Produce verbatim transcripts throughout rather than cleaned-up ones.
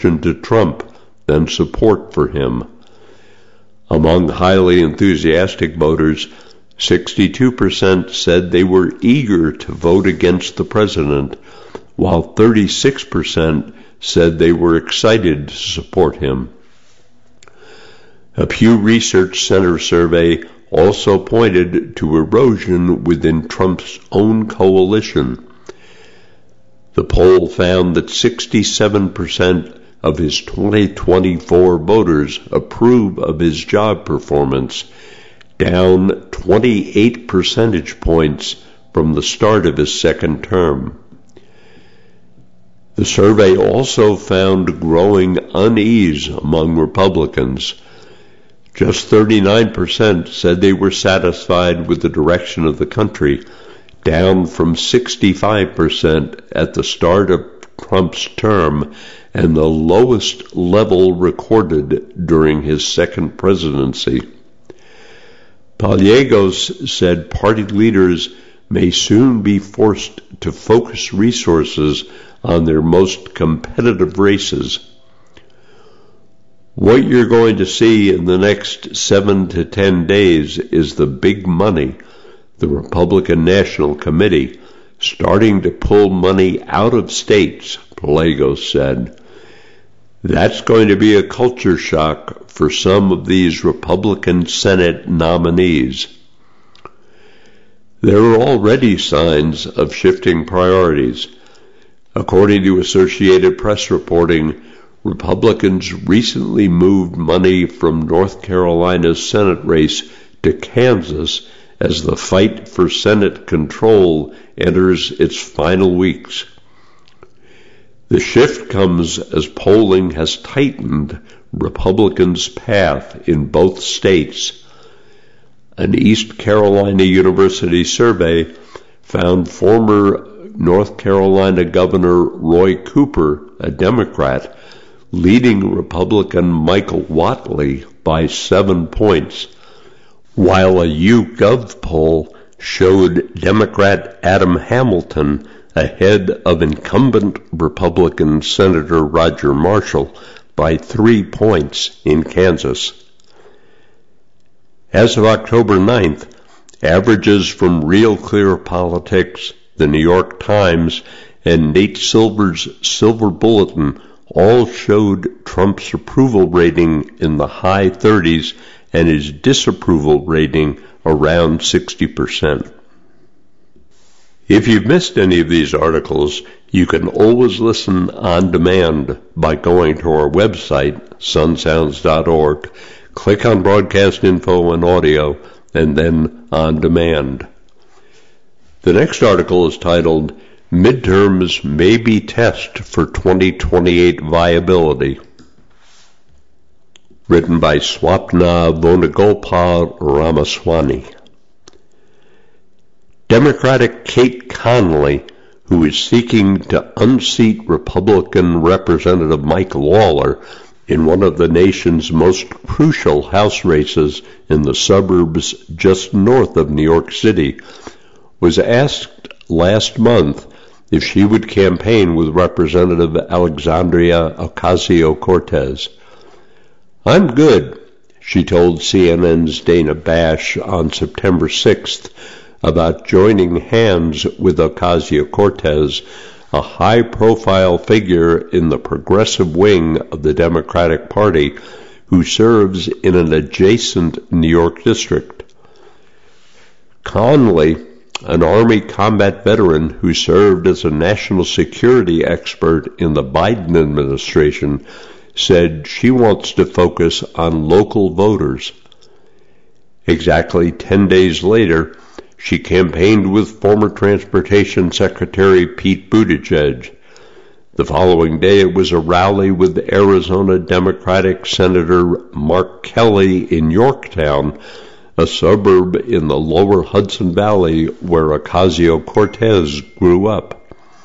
opposition to Trump than support for him. Among highly enthusiastic voters, sixty-two percent said they were eager to vote against the president, while thirty-six percent said they were excited to support him. A Pew Research Center survey also pointed to erosion within Trump's own coalition. The poll found that sixty-seven percent of his twenty twenty-four voters approve of his job performance, down twenty-eight percentage points from the start of his second term. The survey also found growing unease among Republicans. Just thirty-nine percent said they were satisfied with the direction of the country, down from sixty-five percent at the start of Trump's term and the lowest level recorded during his second presidency. Gallegos said party leaders may soon be forced to focus resources on their most competitive races. What you're going to see in the next seven to ten days is the big money, the Republican National Committee, starting to pull money out of states, Gallegos said. That's going to be a culture shock for some of these Republican Senate nominees. There are already signs of shifting priorities. According to Associated Press reporting, Republicans recently moved money from North Carolina's Senate race to Kansas as the fight for Senate control enters its final weeks. The shift comes as polling has tightened Republicans' path in both states. An East Carolina University survey found former North Carolina Governor Roy Cooper, a Democrat, leading Republican Michael Whatley by seven points, while a YouGov poll showed Democrat Adam Hamilton ahead of incumbent Republican Senator Roger Marshall by three points in Kansas. As of October ninth, averages from Real Clear Politics, the New York Times, and Nate Silver's Silver Bulletin all showed Trump's approval rating in the high thirties and his disapproval rating around sixty percent. If you've missed any of these articles, you can always listen on demand by going to our website, sun sounds dot org, click on Broadcast Info and Audio, and then On Demand. The next article is titled, Midterms May Be Test for twenty twenty-eight Viability, written by Swapna Vonagopal Ramaswamy. Democratic Kate Conley, who is seeking to unseat Republican Representative Mike Lawler in one of the nation's most crucial House races in the suburbs just north of New York City, was asked last month if she would campaign with Representative Alexandria Ocasio-Cortez. "I'm good," she told C N N's Dana Bash on September sixth about joining hands with Ocasio-Cortez, a high-profile figure in the progressive wing of the Democratic Party who serves in an adjacent New York district. Conley, an Army combat veteran who served as a national security expert in the Biden administration, said she wants to focus on local voters. Exactly ten days later, she campaigned with former Transportation Secretary Pete Buttigieg. The following day, it was a rally with Arizona Democratic Senator Mark Kelly in Yorktown, a suburb in the lower Hudson Valley where Ocasio-Cortez grew up.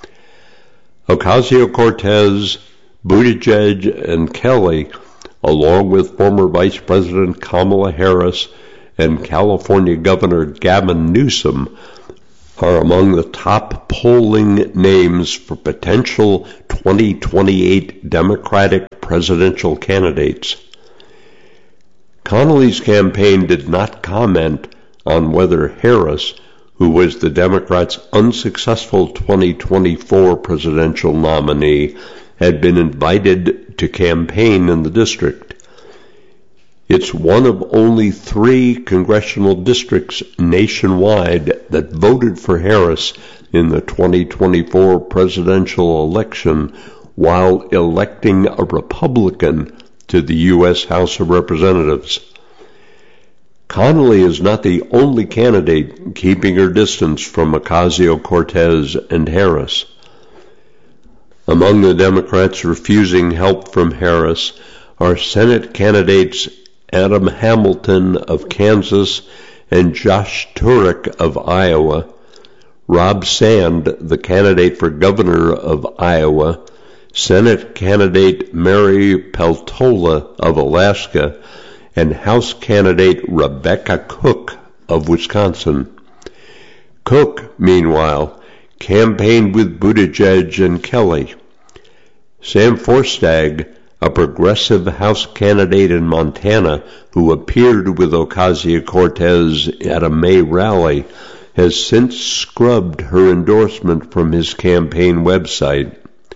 Ocasio-Cortez, Buttigieg, and Kelly, along with former Vice President Kamala Harris and California Governor Gavin Newsom, are among the top polling names for potential twenty twenty-eight Democratic presidential candidates. Connolly's campaign did not comment on whether Harris, who was the Democrats' unsuccessful twenty twenty-four presidential nominee, had been invited to campaign in the district. It's one of only three congressional districts nationwide that voted for Harris in the twenty twenty-four presidential election while electing a Republican to the U S House of Representatives. Connolly is not the only candidate keeping her distance from Ocasio-Cortez and Harris. Among the Democrats refusing help from Harris are Senate candidates Adam Hamilton of Kansas and Josh Turek of Iowa, Rob Sand, the candidate for governor of Iowa, Senate candidate Mary Peltola of Alaska, and House candidate Rebecca Cook of Wisconsin. Cook, meanwhile, campaigned with Buttigieg and Kelly. Sam Forstag, a progressive House candidate in Montana who appeared with Ocasio-Cortez at a May rally, has since scrubbed her endorsement from his campaign website.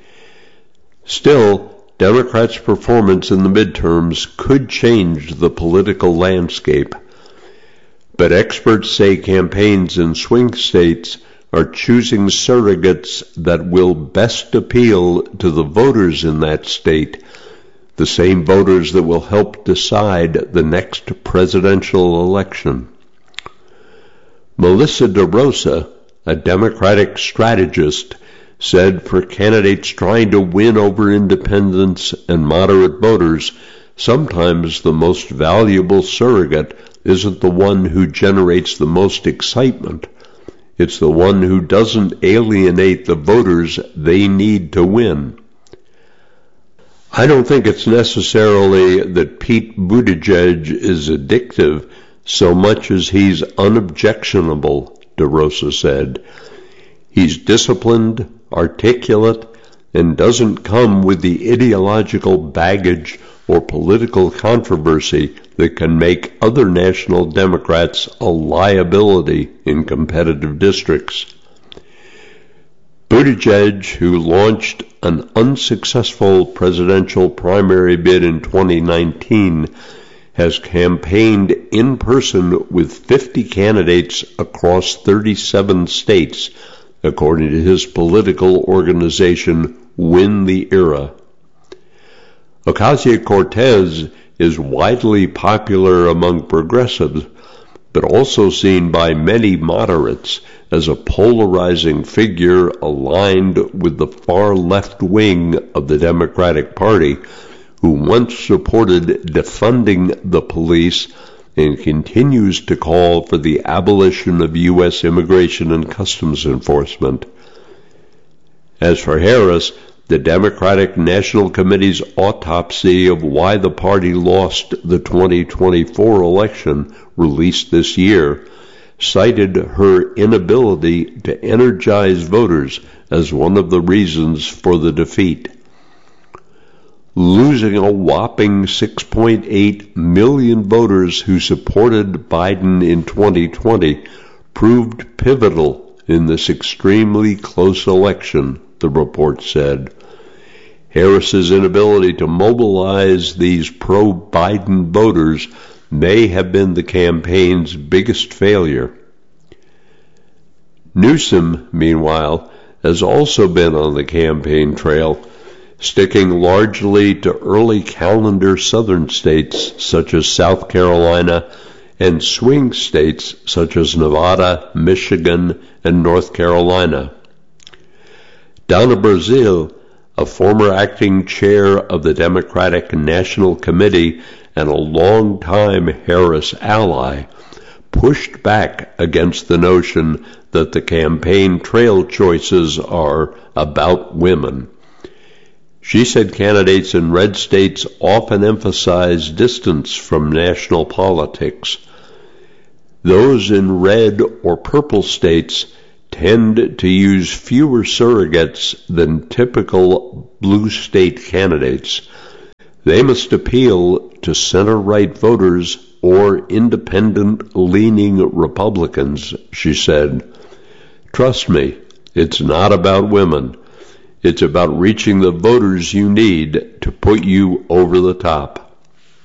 Still, Democrats' performance in the midterms could change the political landscape. But experts say campaigns in swing states are choosing surrogates that will best appeal to the voters in that state, the same voters that will help decide the next presidential election. Melissa DeRosa, a Democratic strategist, said for candidates trying to win over independents and moderate voters, sometimes the most valuable surrogate isn't the one who generates the most excitement. It's the one who doesn't alienate the voters they need to win. I don't think it's necessarily that Pete Buttigieg is addictive so much as he's unobjectionable, DeRosa said. He's disciplined, articulate, and doesn't come with the ideological baggage or political controversy that can make other national Democrats a liability in competitive districts. Buttigieg, who launched an unsuccessful presidential primary bid in twenty nineteen, has campaigned in person with fifty candidates across thirty-seven states, according to his political organization, Win the Era. Ocasio-Cortez is widely popular among progressives, but also seen by many moderates as a polarizing figure aligned with the far left wing of the Democratic Party, who once supported defunding the police and continues to call for the abolition of U S immigration and customs enforcement. As for Harris, the Democratic National Committee's autopsy of why the party lost the twenty twenty-four election, released this year, cited her inability to energize voters as one of the reasons for the defeat. Losing a whopping six point eight million voters who supported Biden in twenty twenty proved pivotal in this extremely close election, the report said. Harris's inability to mobilize these pro-Biden voters may have been the campaign's biggest failure. Newsom, meanwhile, has also been on the campaign trail, sticking largely to early calendar southern states such as South Carolina and swing states such as Nevada, Michigan, and North Carolina. Donna Brazile, a former acting chair of the Democratic National Committee and a longtime Harris ally, pushed back against the notion that the campaign trail choices are about women. She said candidates in red states often emphasize distance from national politics. Those in red or purple states tend to use fewer surrogates than typical blue state candidates. They must appeal to center-right voters or independent-leaning Republicans, she said. Trust me, it's not about women. It's about reaching the voters you need to put you over the top.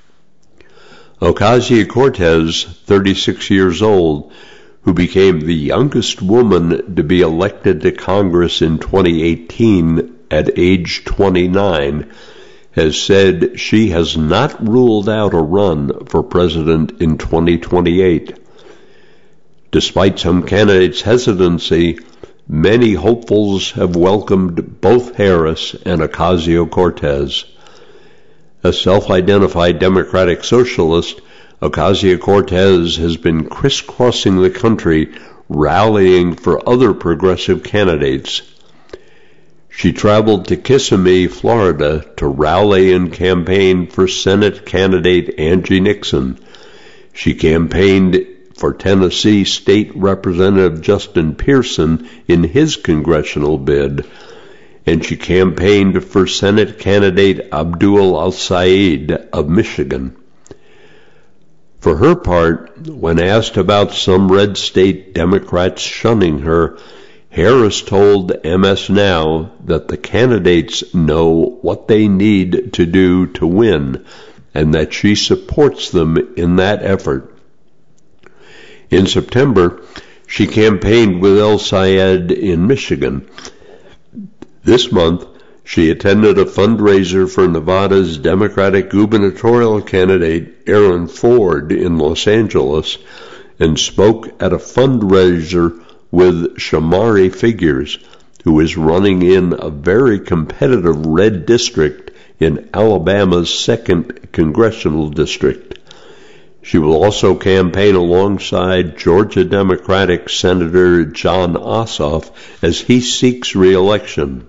Ocasio-Cortez, thirty-six years old, who became the youngest woman to be elected to Congress in twenty eighteen at age twenty-nine, has said she has not ruled out a run for president in twenty twenty-eight. Despite some candidates' hesitancy, many hopefuls have welcomed both Harris and Ocasio-Cortez. A self-identified Democratic socialist, Ocasio-Cortez has been crisscrossing the country, rallying for other progressive candidates. She traveled to Kissimmee, Florida, to rally and campaign for Senate candidate Angie Nixon. She campaigned for Tennessee State Representative Justin Pearson in his congressional bid, and she campaigned for Senate candidate Abdul El-Sayed of Michigan. For her part, when asked about some red state Democrats shunning her, Harris told M S Now that the candidates know what they need to do to win, and that she supports them in that effort. In September, she campaigned with El-Sayed in Michigan. This month, she attended a fundraiser for Nevada's Democratic gubernatorial candidate Aaron Ford in Los Angeles and spoke at a fundraiser with Shamari Figures, who is running in a very competitive red district in Alabama's second congressional district. She will also campaign alongside Georgia Democratic Senator Jon Ossoff as he seeks re-election.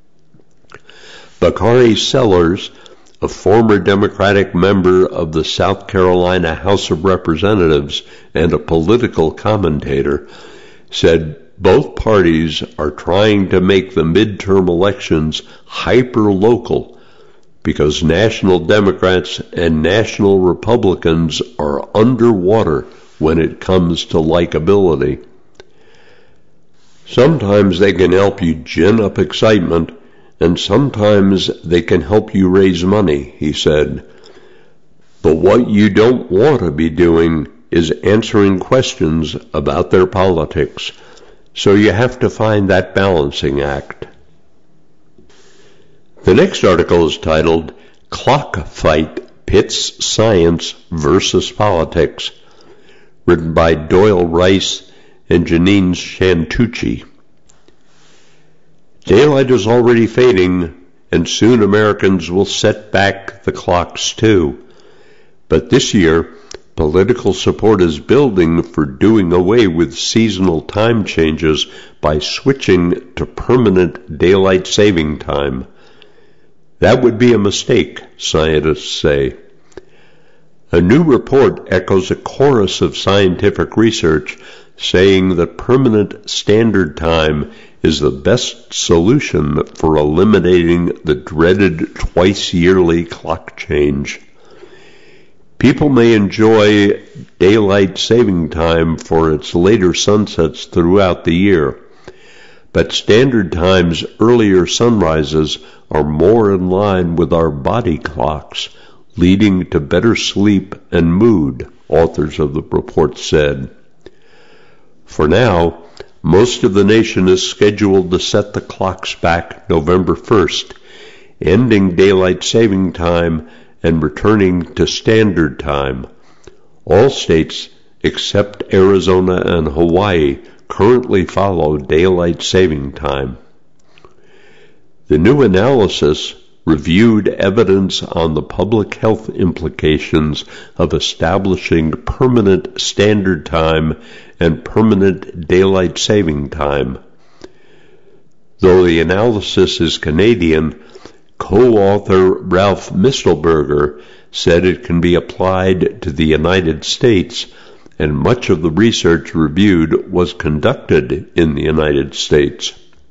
Bakari Sellers, a former Democratic member of the South Carolina House of Representatives and a political commentator, said both parties are trying to make the midterm elections hyper-local because national Democrats and national Republicans are underwater when it comes to likability. Sometimes they can help you gin up excitement, and sometimes they can help you raise money, he said. But what you don't want to be doing is answering questions about their politics, so you have to find that balancing act. The next article is titled, Clock Fight Pits Science versus Politics, written by Doyle Rice and Janine Shantucci. Daylight is already fading, and soon Americans will set back the clocks too. But this year, political support is building for doing away with seasonal time changes by switching to permanent daylight saving time. That would be a mistake, scientists say. A new report echoes a chorus of scientific research saying that permanent standard time is the best solution for eliminating the dreaded twice-yearly clock change. People may enjoy daylight saving time for its later sunsets throughout the year, but standard time's earlier sunrises are more in line with our body clocks, leading to better sleep and mood, authors of the report said. For now, most of the nation is scheduled to set the clocks back November first, ending daylight saving time and returning to standard time. All states except Arizona and Hawaii currently follow daylight saving time. The new analysis reviewed evidence on the public health implications of establishing permanent standard time and permanent daylight saving time. Though the analysis is Canadian, co-author Ralph Mistelberger said it can be applied to the United States and much of the research reviewed was conducted in the United States.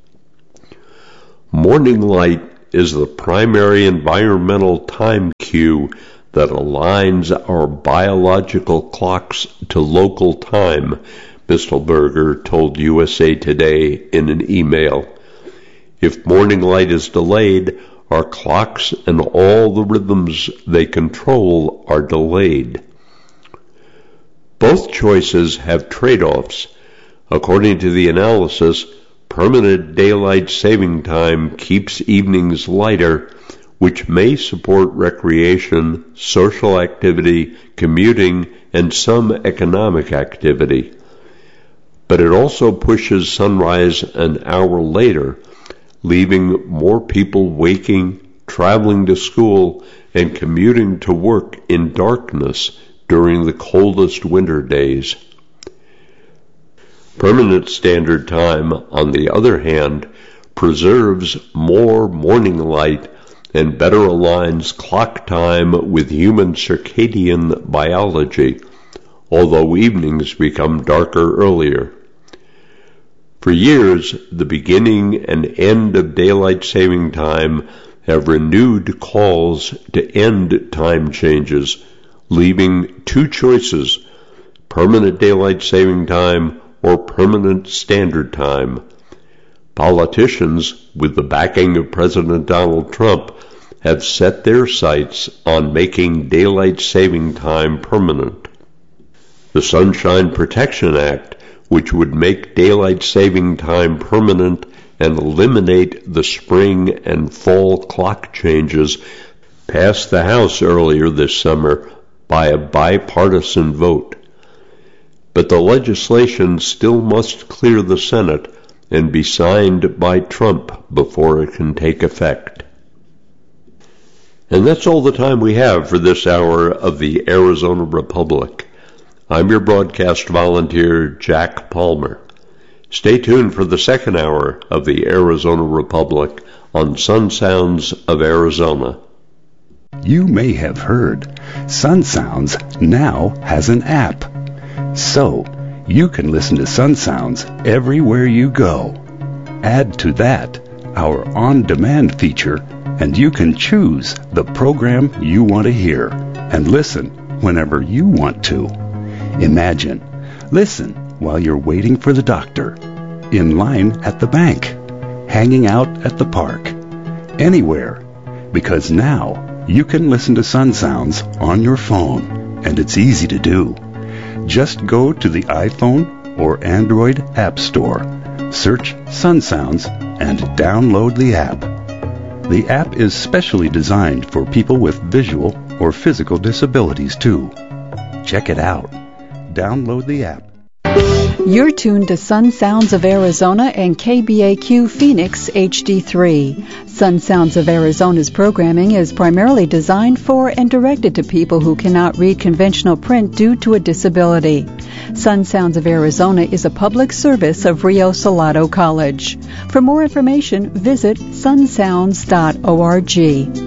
Morning light is the primary environmental time cue that aligns our biological clocks to local time, Mistelberger told U S A Today in an email. If morning light is delayed, our clocks and all the rhythms they control are delayed. Both choices have trade-offs. According to the analysis, permanent daylight saving time keeps evenings lighter, which may support recreation, social activity, commuting, and some economic activity. But it also pushes sunrise an hour later, leaving more people waking, traveling to school, and commuting to work in darkness during the coldest winter days. Permanent standard time, on the other hand, preserves more morning light and better aligns clock time with human circadian biology, although evenings become darker earlier. For years, the beginning and end of daylight saving time have renewed calls to end time changes, leaving two choices: permanent daylight saving time or permanent standard time. Politicians, with the backing of President Donald Trump, have set their sights on making daylight saving time permanent. The Sunshine Protection Act, which would make daylight saving time permanent and eliminate the spring and fall clock changes, passed the House earlier this summer by a bipartisan vote. But the legislation still must clear the Senate and be signed by Trump before it can take effect. And that's all the time we have for this hour of the Arizona Republic. I'm your broadcast volunteer, Jack Palmer. Stay tuned for the second hour of the Arizona Republic on Sun Sounds of Arizona. You may have heard Sun Sounds now has an app. So, you can listen to Sun Sounds everywhere you go. Add to that our on-demand feature, and you can choose the program you want to hear and listen whenever you want to. Imagine, listen while you're waiting for the doctor, in line at the bank, hanging out at the park, anywhere, because now you can listen to Sun Sounds on your phone, and it's easy to do. Just go to the iPhone or Android App Store, search Sun Sounds, and download the app. The app is specially designed for people with visual or physical disabilities, too. Check it out. Download the app. You're tuned to Sun Sounds of Arizona and K B A Q Phoenix H D three. Sun Sounds of Arizona's programming is primarily designed for and directed to people who cannot read conventional print due to a disability. Sun Sounds of Arizona is a public service of Rio Salado College. For more information, visit sun sounds dot org.